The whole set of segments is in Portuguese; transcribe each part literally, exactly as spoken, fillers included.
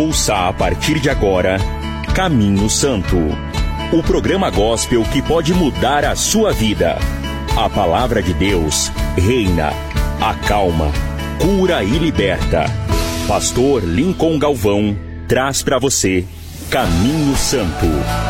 Ouça a partir de agora Caminho Santo, o programa gospel que pode mudar a sua vida. A palavra de Deus reina, acalma, cura e liberta. Pastor Lincoln Galvão traz para você Caminho Santo.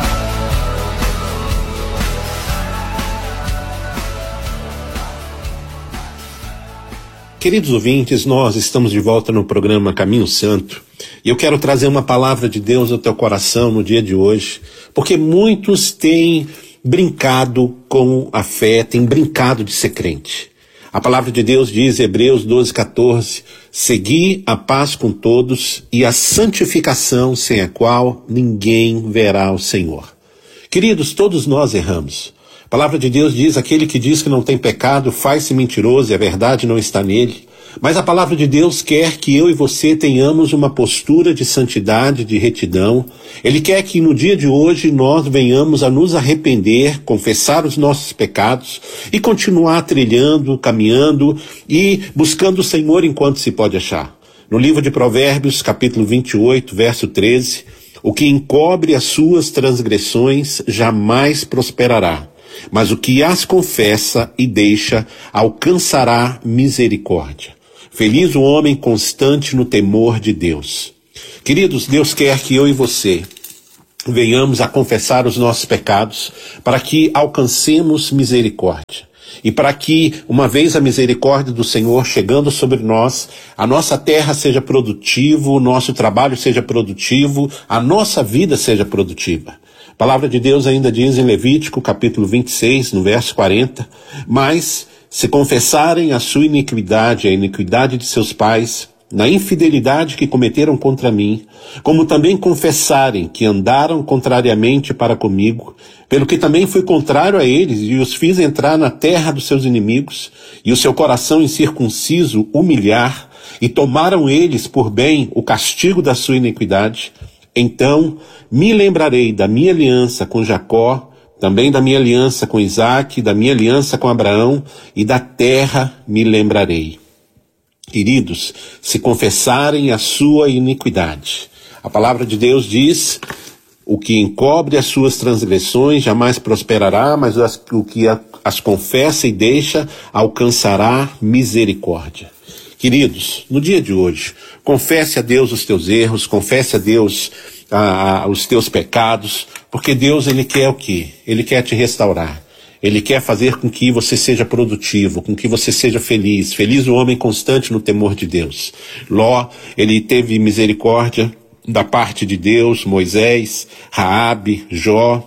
Queridos ouvintes, nós estamos de volta no programa Caminho Santo e eu quero trazer uma palavra de Deus ao teu coração no dia de hoje, porque muitos têm brincado com a fé, têm brincado de ser crente. A palavra de Deus diz, Hebreus doze, quatorze, segui a paz com todos e a santificação sem a qual ninguém verá o Senhor. Queridos, todos nós erramos. A palavra de Deus diz, aquele que diz que não tem pecado faz-se mentiroso e a verdade não está nele. Mas a palavra de Deus quer que eu e você tenhamos uma postura de santidade, de retidão. Ele quer que no dia de hoje nós venhamos a nos arrepender, confessar os nossos pecados e continuar trilhando, caminhando e buscando o Senhor enquanto se pode achar. No livro de Provérbios, capítulo vinte e oito, verso treze, o que encobre as suas transgressões jamais prosperará, mas o que as confessa e deixa alcançará misericórdia. Feliz o homem constante no temor de Deus. Queridos, Deus quer que eu e você venhamos a confessar os nossos pecados para que alcancemos misericórdia. E para que, uma vez a misericórdia do Senhor chegando sobre nós, a nossa terra seja produtiva, o nosso trabalho seja produtivo, a nossa vida seja produtiva. A palavra de Deus ainda diz em Levítico, capítulo vinte e seis, no verso quarenta, mas se confessarem a sua iniquidade, a iniquidade de seus pais, na infidelidade que cometeram contra mim, como também confessarem que andaram contrariamente para comigo, pelo que também fui contrário a eles e os fiz entrar na terra dos seus inimigos, e o seu coração incircunciso humilhar, e tomaram eles por bem o castigo da sua iniquidade, então me lembrarei da minha aliança com Jacó, também da minha aliança com Isaque, da minha aliança com Abraão, e da terra me lembrarei. Queridos, se confessarem a sua iniquidade, a palavra de Deus diz, o que encobre as suas transgressões jamais prosperará, mas o que as confessa e deixa alcançará misericórdia. Queridos, no dia de hoje, confesse a Deus os teus erros, confesse a Deus ah, os teus pecados, porque Deus, Ele quer o quê? Ele quer te restaurar. Ele quer fazer com que você seja produtivo, com que você seja feliz. Feliz o homem constante no temor de Deus. Ló, ele teve misericórdia da parte de Deus, Moisés, Raabe, Jó.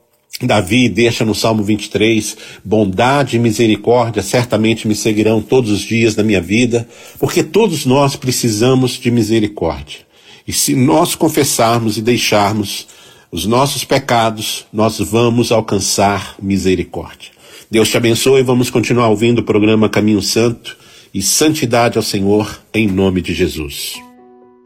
Davi deixa no Salmo vinte e três, bondade e misericórdia certamente me seguirão todos os dias da minha vida, porque todos nós precisamos de misericórdia. E se nós confessarmos e deixarmos os nossos pecados, nós vamos alcançar misericórdia. Deus te abençoe e vamos continuar ouvindo o programa Caminho Santo e santidade ao Senhor em nome de Jesus.